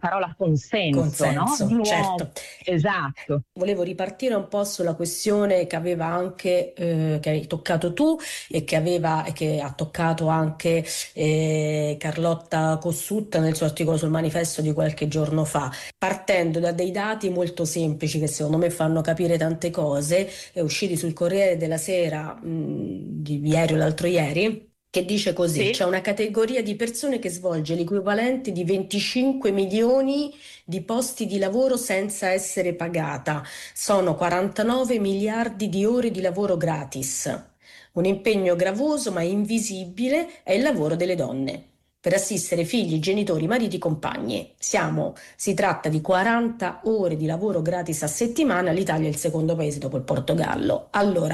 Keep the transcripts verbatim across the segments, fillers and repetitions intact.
parola consenso, consenso, no? Di nuovo. certo. Esatto. Volevo ripartire un po' sulla questione che aveva anche, eh, che hai toccato tu e che aveva e che ha toccato anche eh, Carlotta Cossutta nel suo articolo sul Manifesto di qualche giorno fa, partendo da dei dati molto semplici che secondo me fanno capire tante cose, eh, usciti sul Corriere della Sera mh, di ieri o l'altro ieri, che dice così: Sì. c'è una categoria di persone che svolge l'equivalente di venticinque milioni di posti di lavoro senza essere pagata. Sono quarantanove miliardi di ore di lavoro gratis. Un impegno gravoso ma invisibile è il lavoro delle donne per assistere figli, genitori, mariti, compagni. Siamo, si tratta di quaranta ore di lavoro gratis a settimana. L'Italia è il secondo paese dopo il Portogallo. Allora,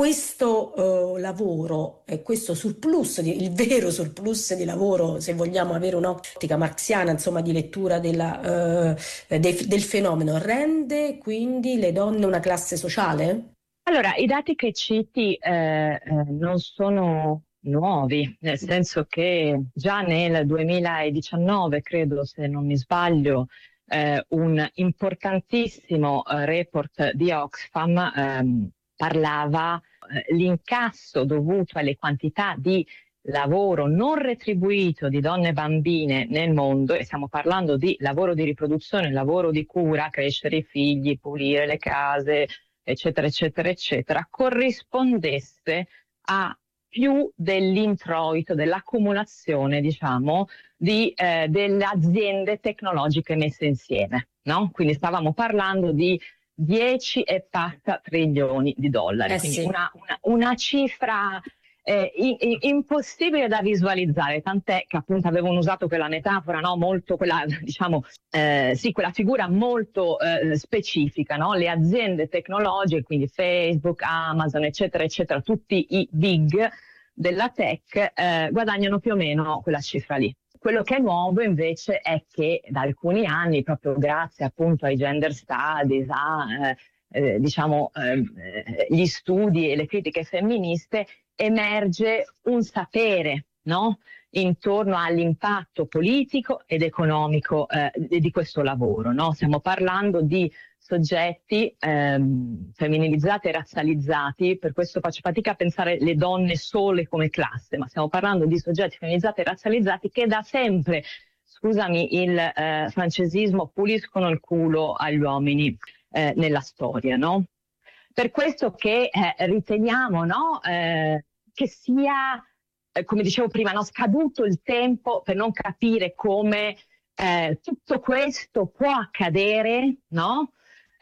questo eh, lavoro e questo surplus, di, il vero surplus di lavoro, se vogliamo avere un'ottica marxiana, insomma, di lettura della, eh, de, del fenomeno, rende quindi le donne una classe sociale? Allora, i dati che citi eh, eh, non sono nuovi, nel senso che già nel duemiladiciannove, credo, se non mi sbaglio, eh, un importantissimo eh, report di Oxfam ehm, parlava eh, l'incasso dovuto alle quantità di lavoro non retribuito di donne e bambine nel mondo, e stiamo parlando di lavoro di riproduzione, lavoro di cura, crescere i figli, pulire le case, eccetera, eccetera, eccetera, corrispondesse a più dell'introito, dell'accumulazione, diciamo, di, eh, delle aziende tecnologiche messe insieme, no? Quindi stavamo parlando di dieci e passa trilioni di dollari, Eh quindi sì. una, una, una cifra eh, in, in, impossibile da visualizzare, tant'è che appunto avevano usato quella metafora, no? Molto quella, diciamo, eh, sì, quella figura molto eh, specifica, no? Le aziende tecnologiche, quindi Facebook, Amazon, eccetera, eccetera, tutti i big della tech eh, guadagnano più o meno quella cifra lì. Quello che è nuovo invece è che da alcuni anni, proprio grazie appunto ai gender studies, a eh, eh, diciamo eh, gli studi e le critiche femministe, emerge un sapere, no? Intorno all'impatto politico ed economico eh, di questo lavoro, no? Stiamo parlando di soggetti ehm, femminilizzati e razzializzati, per questo faccio fatica a pensare le donne sole come classe, ma stiamo parlando di soggetti femminilizzati e razzializzati che da sempre, scusami il eh, francesismo, puliscono il culo agli uomini eh, nella storia, no? Per questo che eh, riteniamo, no, eh, che sia, eh, come dicevo prima, no, scaduto il tempo per non capire come eh, tutto questo può accadere, no?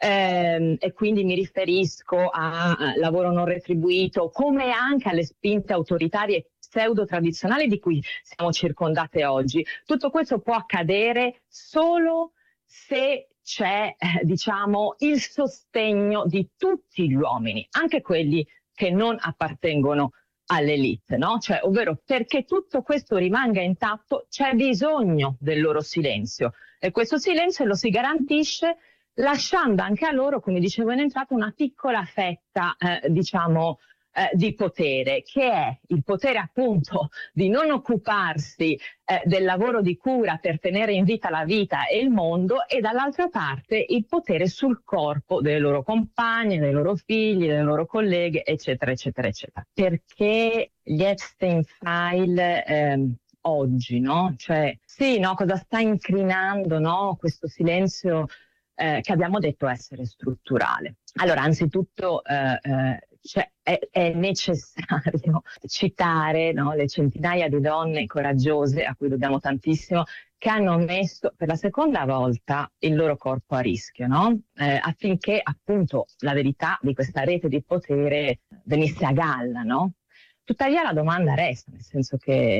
Eh, e quindi mi riferisco a, a lavoro non retribuito, come anche alle spinte autoritarie pseudo-tradizionali di cui siamo circondate oggi. Tutto questo può accadere solo se c'è, eh, diciamo, il sostegno di tutti gli uomini, anche quelli che non appartengono all'elite, no? Cioè, ovvero, perché tutto questo rimanga intatto c'è bisogno del loro silenzio, e questo silenzio lo si garantisce lasciando anche a loro, come dicevo in entrata, una piccola fetta, eh, diciamo, eh, di potere, che è il potere appunto di non occuparsi eh, del lavoro di cura per tenere in vita la vita e il mondo, e dall'altra parte il potere sul corpo delle loro compagne, dei loro figli, delle loro colleghe, eccetera, eccetera, eccetera. Perché gli Epstein File ehm, oggi, no? Cioè, sì, no? Cosa sta incrinando, no? Questo silenzio Eh, che abbiamo detto essere strutturale. Allora, anzitutto eh, eh, cioè, è, è necessario citare, no, le centinaia di donne coraggiose, a cui dobbiamo tantissimo, che hanno messo per la seconda volta il loro corpo a rischio, no? eh, affinché appunto la verità di questa rete di potere venisse a galla, no? Tuttavia la domanda resta, nel senso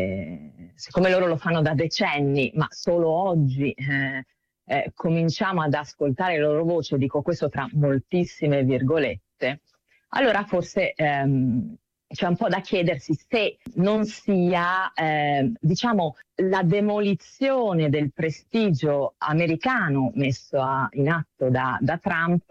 che siccome loro lo fanno da decenni, ma solo oggi eh, Eh, cominciamo ad ascoltare le loro voci, dico questo tra moltissime virgolette, allora forse ehm, c'è un po' da chiedersi se non sia, eh, diciamo, la demolizione del prestigio americano messo a, in atto da, da Trump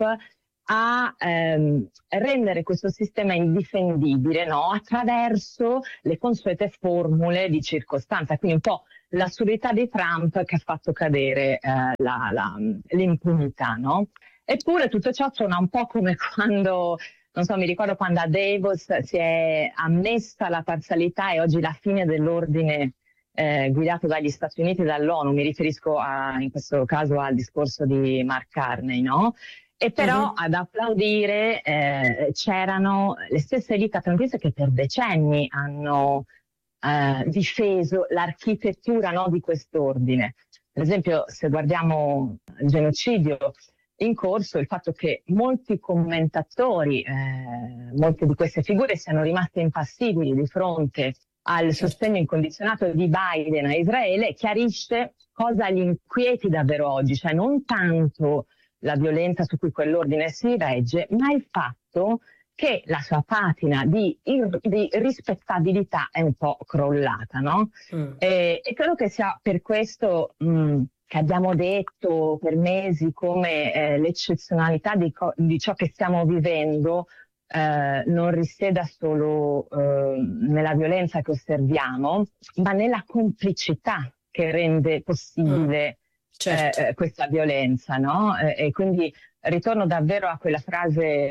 a ehm, rendere questo sistema indifendibile, no? Attraverso le consuete formule di circostanza, quindi un po' l'assurdità di Trump che ha fatto cadere eh, la, la, l'impunità, no? Eppure tutto ciò suona un po' come quando, non so, mi ricordo quando a Davos si è ammessa la parzialità e oggi la fine dell'ordine eh, guidato dagli Stati Uniti e dall'ONU, mi riferisco a, in questo caso al discorso di Mark Carney, no? E però uh-huh. ad applaudire eh, c'erano le stesse elite atlantiste che per decenni hanno eh, difeso l'architettura, no, di quest'ordine. Per esempio, se guardiamo il genocidio in corso, il fatto che molti commentatori, eh, molte di queste figure siano rimaste impassibili di fronte al sostegno incondizionato di Biden a Israele, chiarisce cosa li inquieti davvero oggi, cioè non tanto la violenza su cui quell'ordine si regge, ma il fatto che la sua patina di, di rispettabilità è un po' crollata, no? Mm. E, e credo che sia per questo mh, che abbiamo detto per mesi come eh, l'eccezionalità di, co- di ciò che stiamo vivendo eh, non risieda solo eh, nella violenza che osserviamo, ma nella complicità che rende possibile mm. Certo. Eh, questa violenza, no? Eh, e quindi ritorno davvero a quella frase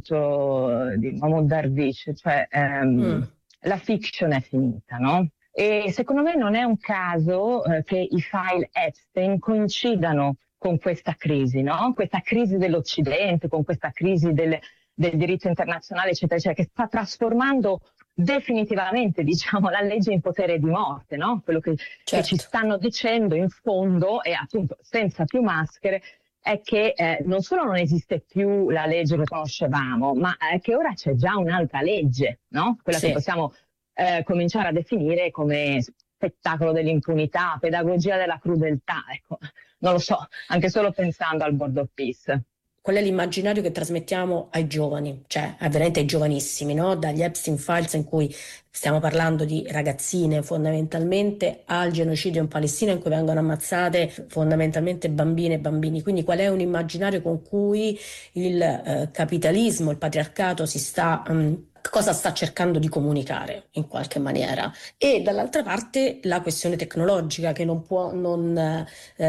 appunto di Mahmoud Darwish, cioè ehm, mm. la fiction è finita, no? E secondo me non è un caso eh, che i file Epstein coincidano con questa crisi, no? Questa crisi dell'Occidente, con questa crisi del, del diritto internazionale, eccetera, eccetera, che sta trasformando definitivamente, diciamo, la legge in potere di morte, no? Quello che, certo. che ci stanno dicendo in fondo, e appunto senza più maschere, è che eh, non solo non esiste più la legge che conoscevamo, ma è che ora c'è già un'altra legge, no? Quella sì. che possiamo eh, cominciare a definire come spettacolo dell'impunità, pedagogia della crudeltà, ecco, non lo so, anche solo pensando al Board of Peace. Qual è l'immaginario che trasmettiamo ai giovani, cioè veramente ai giovanissimi, no? Dagli Epstein Files, in cui stiamo parlando di ragazzine fondamentalmente, al genocidio in Palestina in cui vengono ammazzate fondamentalmente bambine e bambini. Quindi qual è un immaginario con cui il eh, capitalismo, il patriarcato si sta... Um, cosa sta cercando di comunicare in qualche maniera, e dall'altra parte la questione tecnologica che non può non eh,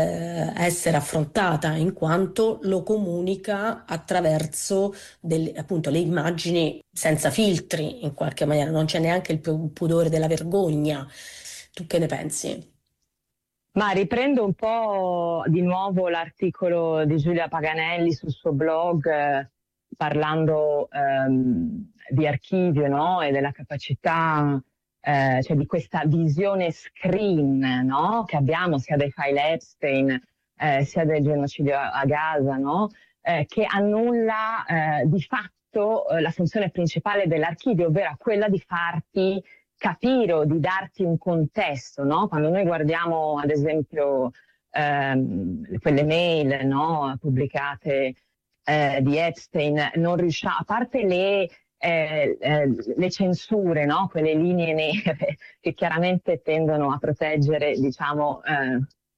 essere affrontata in quanto lo comunica attraverso delle, appunto, le immagini senza filtri in qualche maniera, non c'è neanche il pudore della vergogna. Tu che ne pensi? Ma riprendo un po' di nuovo l'articolo di Giulia Paganelli sul suo blog eh, parlando ehm, di archivio, no? E della capacità, eh, cioè di questa visione screen, no? Che abbiamo sia dei file Epstein, eh, sia del genocidio a, a Gaza, no? Eh, che annulla eh, di fatto eh, la funzione principale dell'archivio, ovvero quella di farti capire o di darti un contesto, no? Quando noi guardiamo ad esempio ehm, quelle mail, no? pubblicate eh, di Epstein, non riusciamo, a parte le Eh, eh, le censure, no? Quelle linee nere che chiaramente tendono a proteggere, diciamo, eh,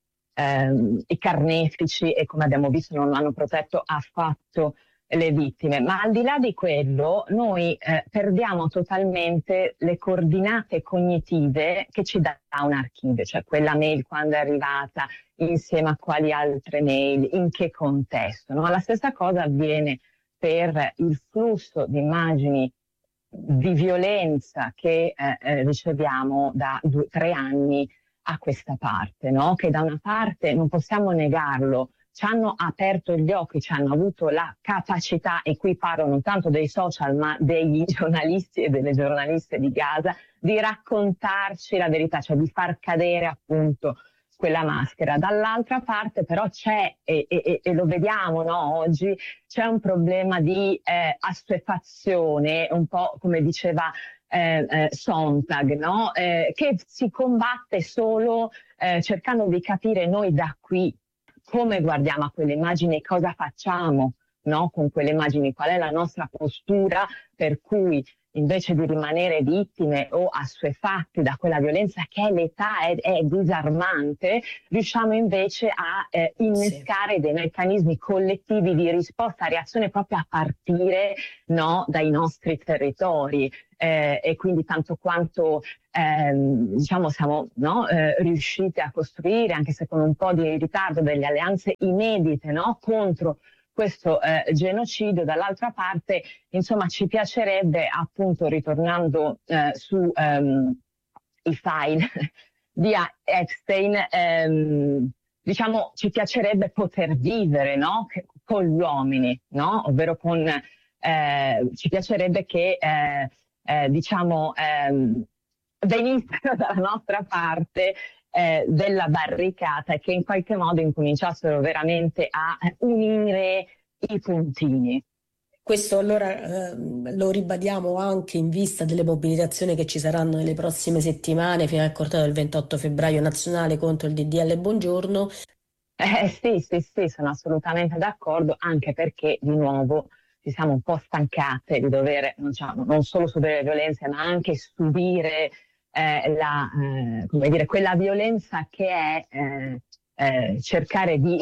eh, i carnefici, e come abbiamo visto non hanno protetto affatto le vittime. Ma al di là di quello, noi eh, perdiamo totalmente le coordinate cognitive che ci dà un archivio, cioè quella mail quando è arrivata, insieme a quali altre mail, in che contesto, no? La stessa cosa avviene per il flusso di immagini di violenza che eh, eh, riceviamo da due, tre anni a questa parte, no? Che da una parte non possiamo negarlo, ci hanno aperto gli occhi, ci hanno avuto la capacità, e qui parlo non tanto dei social ma degli giornalisti e delle giornaliste di Gaza, di raccontarci la verità, cioè di far cadere appunto quella maschera. Dall'altra parte però c'è, e, e, e lo vediamo, no, oggi, c'è un problema di eh, assuefazione, un po' come diceva eh, eh, Sontag, no? eh, che si combatte solo eh, cercando di capire noi da qui come guardiamo a quelle immagini e cosa facciamo, no, con quelle immagini, qual è la nostra postura per cui invece di rimanere vittime o assuefatti da quella violenza che è l'età, è, è disarmante, riusciamo invece a eh, innescare sì. dei meccanismi collettivi di risposta, reazione proprio a partire, no, dai nostri territori. Eh, e quindi tanto quanto ehm, diciamo siamo, no, eh, riusciti a costruire, anche se con un po' di ritardo, delle alleanze inedite, no, contro questo eh, genocidio. Dall'altra parte, insomma, ci piacerebbe, appunto, ritornando eh, su ehm, i file di Epstein, ehm, diciamo, ci piacerebbe poter vivere, no, con gli uomini, no, ovvero con eh, ci piacerebbe che eh, eh, diciamo ehm, venissero dalla nostra parte eh, della barricata e che in qualche modo incominciassero veramente a unire i puntini. Questo allora eh, lo ribadiamo anche in vista delle mobilitazioni che ci saranno nelle prossime settimane fino al corteo del ventotto febbraio nazionale contro il D D L Bongiorno. Eh, sì, sì, sì, sono assolutamente d'accordo, anche perché di nuovo ci siamo un po' stancate di dover, diciamo, non solo subire le violenze, ma anche subire eh, la, eh, come dire, quella violenza che è eh, eh, cercare di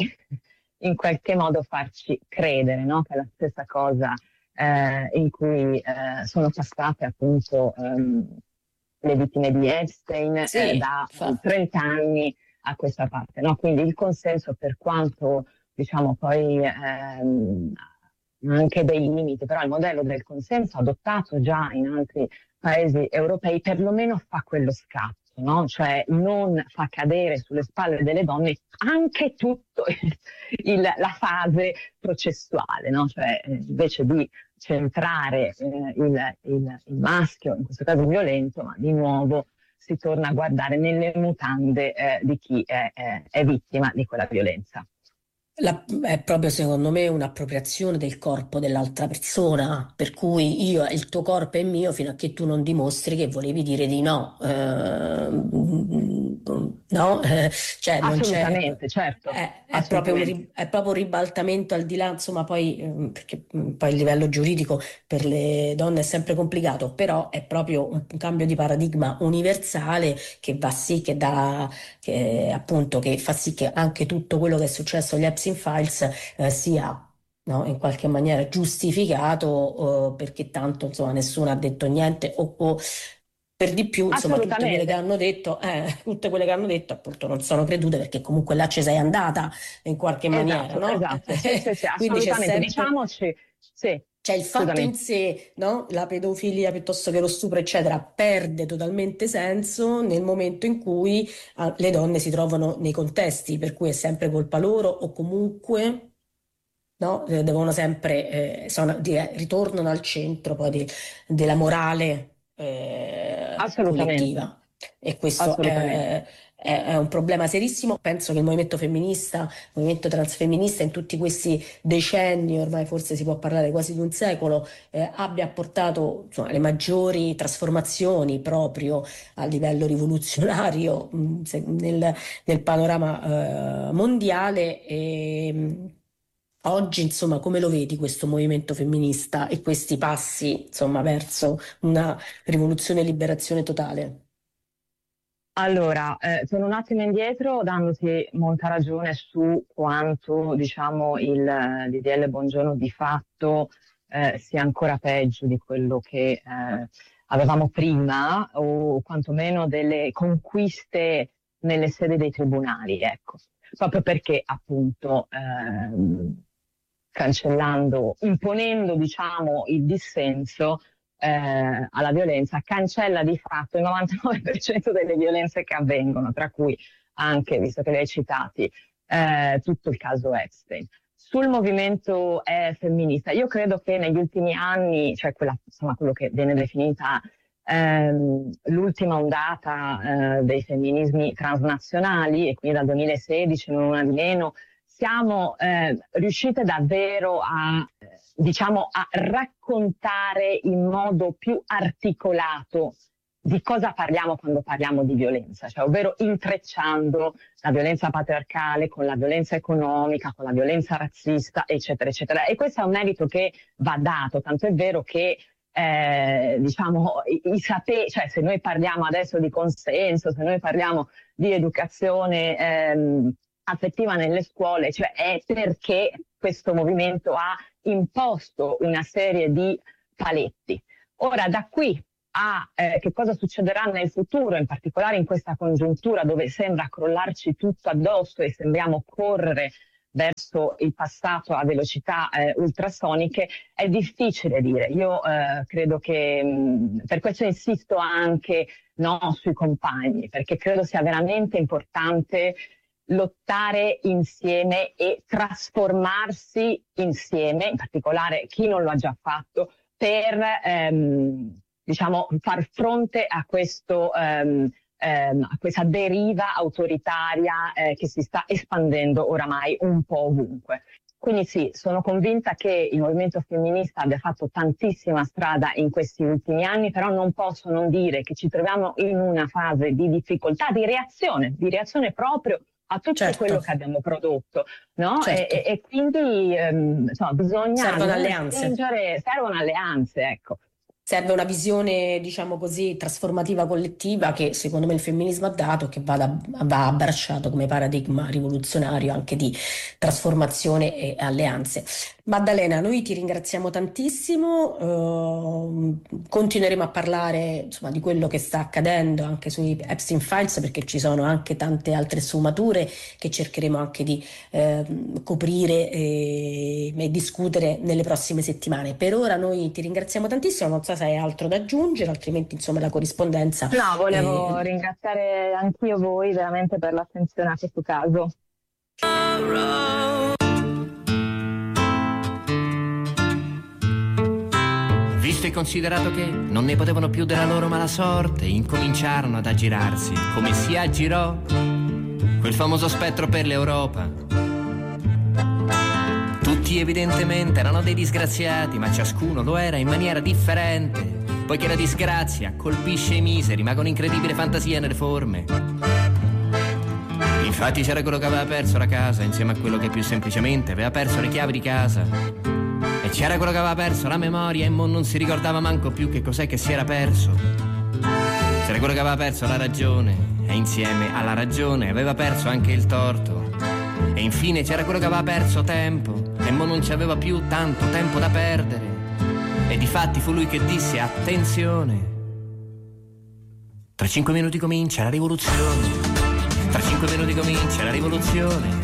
in qualche modo farci credere, no? Che è la stessa cosa eh, in cui eh, sono passate appunto ehm, le vittime di Epstein sì, eh, da trenta anni a questa parte, no? Quindi il consenso, per quanto diciamo poi ehm, anche dei limiti, però il modello del consenso adottato già in altri paesi europei perlomeno fa quello scatto, no? Cioè non fa cadere sulle spalle delle donne anche tutto il, il, la fase processuale, no? Cioè invece di centrare eh, il, il, il maschio, in questo caso violento, ma di nuovo si torna a guardare nelle mutande eh, di chi è, è, è vittima di quella violenza. La, è proprio secondo me un'appropriazione del corpo dell'altra persona, per cui io, il tuo corpo è mio fino a che tu non dimostri che volevi dire di no. Eh, no? Eh, cioè non assolutamente, c'è, certo. È, è, assolutamente. Proprio un, è proprio un ribaltamento al di là, insomma, poi, eh, perché poi il livello giuridico per le donne è sempre complicato, però è proprio un, un cambio di paradigma universale che va sì che dà, che, appunto, che fa sì che anche tutto quello che è successo agli Epstein Files eh, sia, no, in qualche maniera giustificato eh, perché tanto insomma nessuno ha detto niente o, o per di più insomma tutte quelle che hanno detto eh, tutte quelle che hanno detto appunto non sono credute perché comunque là ci sei andata in qualche maniera, esatto, no? Esatto, sì, sì, sì, Quindi c'è assolutamente, sempre... diciamoci, sì. Cioè il fatto Scusami. in sé, no? La pedofilia piuttosto che lo stupro, eccetera, perde totalmente senso nel momento in cui ah, le donne si trovano nei contesti, per cui è sempre colpa loro o comunque, no? Eh, devono sempre, eh, sono, di- ritornano al centro poi di- della morale eh, collettiva. E questo è, è- è un problema serissimo. Penso che il movimento femminista, il movimento transfemminista in tutti questi decenni, ormai forse si può parlare quasi di un secolo, eh, abbia portato insomma, le maggiori trasformazioni proprio a livello rivoluzionario mh, se- nel, nel panorama eh, mondiale. E, mh, oggi, insomma, come lo vedi questo movimento femminista e questi passi, insomma, verso una rivoluzione e liberazione totale? Allora, eh, sono un attimo indietro dandoti molta ragione su quanto, diciamo, il eh, D D L Bongiorno di fatto eh, sia ancora peggio di quello che eh, avevamo prima, o quantomeno delle conquiste nelle sedi dei tribunali, ecco. Proprio perché appunto ehm, cancellando, imponendo, diciamo, il dissenso eh, alla violenza, cancella di fatto il novantanove per cento delle violenze che avvengono, tra cui anche, visto che le hai citati, eh, tutto il caso Epstein. Sul movimento eh, femminista, io credo che negli ultimi anni, cioè quella, insomma, quello che viene definita ehm, l'ultima ondata eh, dei femminismi transnazionali, e quindi dal duemilasedici, non una di meno, siamo eh, riuscite davvero a, diciamo, a raccontare in modo più articolato di cosa parliamo quando parliamo di violenza, cioè ovvero intrecciando la violenza patriarcale con la violenza economica, con la violenza razzista, eccetera, eccetera. E questo è un merito che va dato, tanto è vero che eh, diciamo, i, i saperi, cioè se noi parliamo adesso di consenso, se noi parliamo di educazione ehm, affettiva nelle scuole, cioè è perché questo movimento ha imposto una serie di paletti. Ora, da qui a eh, che cosa succederà nel futuro, in particolare in questa congiuntura dove sembra crollarci tutto addosso e sembriamo correre verso il passato a velocità eh, ultrasoniche, è difficile dire. Io eh, credo che mh, per questo insisto anche no, sui compagni, perché credo sia veramente importante lottare insieme e trasformarsi insieme, in particolare chi non lo ha già fatto, per ehm, diciamo far fronte a questo ehm, ehm, a questa deriva autoritaria eh, che si sta espandendo oramai un po' ovunque. Quindi sì, sono convinta che il movimento femminista abbia fatto tantissima strada in questi ultimi anni, però non posso non dire che ci troviamo in una fase di difficoltà, di reazione, di reazione proprio a tutto certo. quello che abbiamo prodotto, no? Certo. E, e, e quindi ehm, insomma, bisogna servono alleanze. Spingere, servono alleanze, ecco. Serve una visione, diciamo così, trasformativa collettiva che secondo me il femminismo ha dato, che vada, va abbracciato come paradigma rivoluzionario anche di trasformazione e alleanze. Maddalena, noi ti ringraziamo tantissimo, eh, continueremo a parlare insomma, di quello che sta accadendo anche sui Epstein Files, perché ci sono anche tante altre sfumature che cercheremo anche di eh, coprire e, e discutere nelle prossime settimane. Per ora noi ti ringraziamo tantissimo, non so se hai altro da aggiungere, altrimenti insomma la corrispondenza. No, volevo eh... ringraziare anch'io voi veramente per l'attenzione a questo caso. Visto e considerato che non ne potevano più della loro mala sorte, incominciarono ad aggirarsi come si aggirò quel famoso spettro per l'Europa. Tutti evidentemente erano dei disgraziati, ma ciascuno lo era in maniera differente, poiché la disgrazia colpisce i miseri, ma con incredibile fantasia nelle forme. Infatti c'era quello che aveva perso la casa, insieme a quello che più semplicemente aveva perso le chiavi di casa. E c'era quello che aveva perso la memoria e mo non si ricordava manco più che cos'è che si era perso. C'era quello che aveva perso la ragione e insieme alla ragione aveva perso anche il torto. E infine c'era quello che aveva perso tempo e mo non ci aveva più tanto tempo da perdere. E difatti fu lui che disse: attenzione, tra cinque minuti comincia la rivoluzione. Tra cinque minuti comincia la rivoluzione.